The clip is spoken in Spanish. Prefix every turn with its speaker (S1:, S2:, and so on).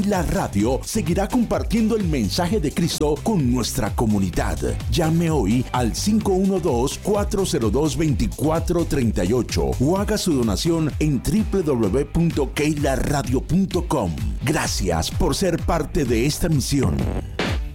S1: La radio seguirá compartiendo el mensaje de Cristo con nuestra comunidad. Llame hoy al 512-402-2438 o haga su donación en www.keilaradio.com. Gracias por ser parte de esta misión.